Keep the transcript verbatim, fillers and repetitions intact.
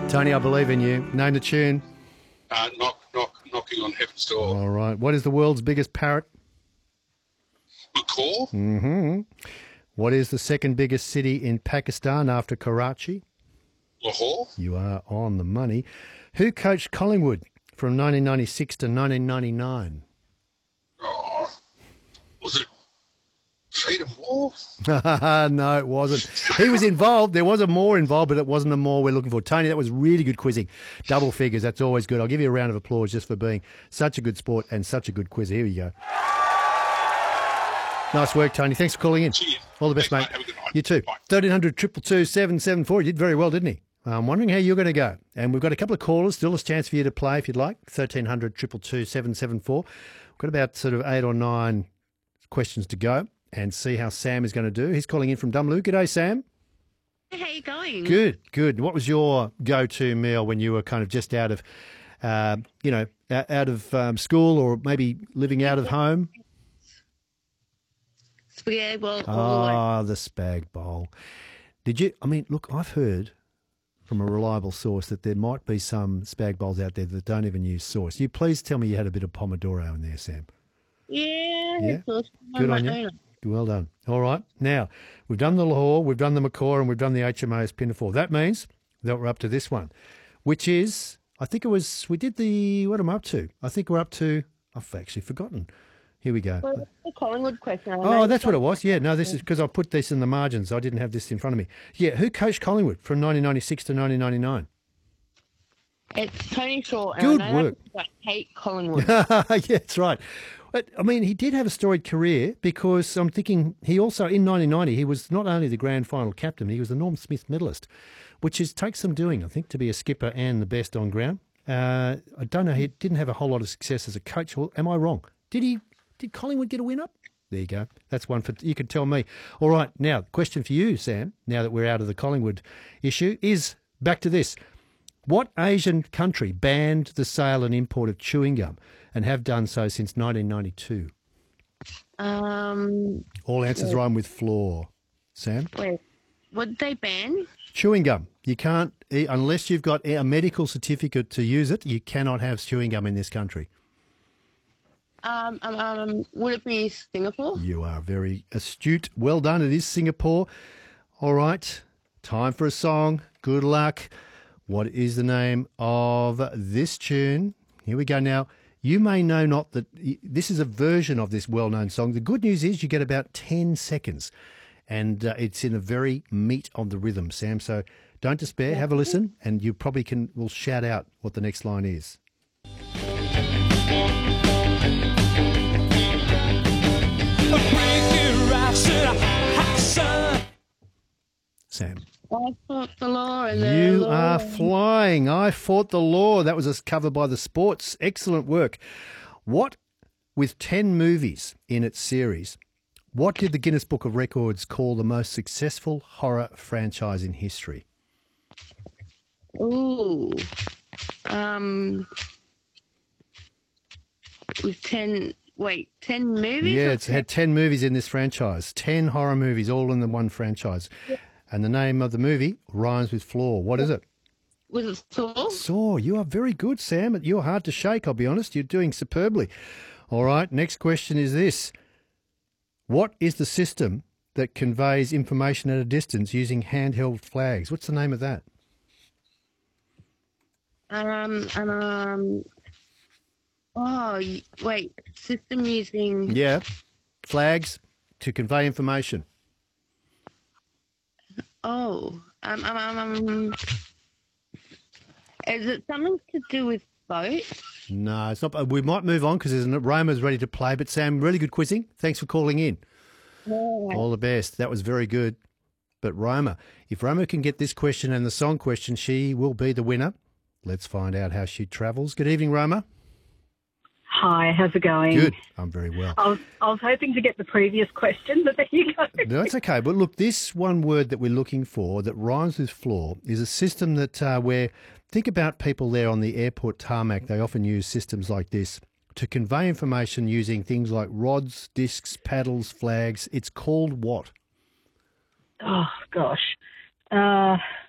Tony, I believe in you. Name the tune. Uh, knock, knock, knocking on heaven's door. All right. What is the world's biggest parrot? Macaw? Mm-hmm. What is the second biggest city in Pakistan after Karachi? Lahore? You are on the money. Who coached Collingwood from nineteen ninety-six to nineteen ninety-nine? Oh, was it Freedom War? No, it wasn't. He was involved. There was a more involved, but it wasn't a more we're looking for. Tony, that was really good quizzing. Double figures, that's always good. I'll give you a round of applause just for being such a good sport and such a good quiz. Here we go. Nice work, Tony. Thanks for calling in. Cheers. All the best, Thanks, mate. mate. Have a good night. You too. Bye. thirteen hundred, two two two, seven seven four. He did very well, didn't he? I'm wondering how you're going to go. And we've got a couple of callers. Still a chance for you to play if you'd like. thirteen hundred, two two two, seven seven four. We've got about sort of eight or nine questions to go and see how Sam is going to do. He's calling in from Dumloo. G'day, Sam. How you going? Good, good. What was your go-to meal when you were kind of just out of, uh, you know, out out of um, school or maybe living out of home? Spaghetti bowl. Ah, the spag bowl. Did you? I mean, look, I've heard from a reliable source that there might be some spag bowls out there that don't even use sauce. You please tell me you had a bit of pomodoro in there, Sam. Yeah. Yeah? Sauce Good on my you. own. Well done. All right. Now, we've done the Lahore, we've done the Macaw, and we've done the H M O S Pinafore. That means that we're up to this one, which is, I think it was, we did the, what am I up to? I think we're up to, I've actually forgotten. Here we go. Well, that's the Collingwood question. I Oh, know that's what it some- was. Yeah, no, this is because I put this in the margins. I didn't have this in front of me. Yeah, who coached Collingwood from nineteen ninety-six to nineteen ninety-nine? It's Tony Shaw. And Good I know work. I hate Collingwood. Yeah, that's right. But, I mean, he did have a storied career because I'm thinking he also, in nineteen ninety, he was not only the grand final captain, he was the Norm Smith medalist, which is takes some doing, I think, to be a skipper and the best on ground. Uh, I don't know, he didn't have a whole lot of success as a coach. Well, am I wrong? Did he? Did Collingwood get a win up? There you go. That's one for, you can tell me. All right, now, question for you, Sam, now that we're out of the Collingwood issue, is back to this. What Asian country banned the sale and import of chewing gum and have done so since nineteen ninety-two? um, All answers rhyme with floor. Sam? wait, what did they ban? Chewing gum. You can't, eh, unless you've got a medical certificate to use it, you cannot have chewing gum in this country. Um, um, um, would it be Singapore? You are very astute. Well done. It is Singapore. All right. Time for a song. Good luck. What is the name of this tune? Here we go now. You may know not that this is a version of this well-known song. The good news is you get about ten seconds and uh, it's in a very meat on the rhythm, Sam. So don't despair. Have a listen and you probably can will shout out what the next line is. Sam. I fought the law and the You law. are flying. I fought the law. That was a cover by the Sports. Excellent work. What, with ten movies in its series, what did the Guinness Book of Records call the most successful horror franchise in history? Ooh. Um, with ten, wait, ten movies? Yeah, or it's had ten movies in this franchise. ten horror movies, all in the one franchise. And the name of the movie rhymes with floor. What is it? Was it Saw? Saw. You are very good, Sam. You're hard to shake, I'll be honest. You're doing superbly. All right, next question is this. What is the system that conveys information at a distance using handheld flags? What's the name of that? Um, and, um, oh, y- wait, system using, Yeah, flags to convey information. oh, um, um, um, um, is it something to do with boats? No, it's not. We might move on because Roma's ready to play. But Sam, really good quizzing. Thanks for calling in. Yeah. All the best. That was very good. But Roma, if Roma can get this question and the song question, she will be the winner. Let's find out how she travels. Good evening, Roma. Hi, how's it going? Good. I'm very well. I was, I was hoping to get the previous question, but there you go. No, it's okay. But look, this one word that we're looking for that rhymes with floor is a system that uh, where, think about people there on the airport tarmac. They often use systems like this to convey information using things like rods, discs, paddles, flags. It's called what? Oh, gosh. Uh,